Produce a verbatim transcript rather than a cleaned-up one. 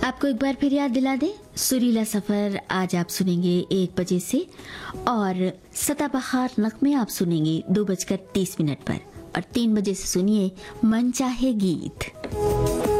आपको एक बार फिर याद दिला दें, सुरीला सफर आज आप सुनेंगे एक बजे से और सदाबहार नगमे आप सुनेंगे दो बजकर तीस मिनट पर और तीन बजे से सुनिए मन चाहे गीत।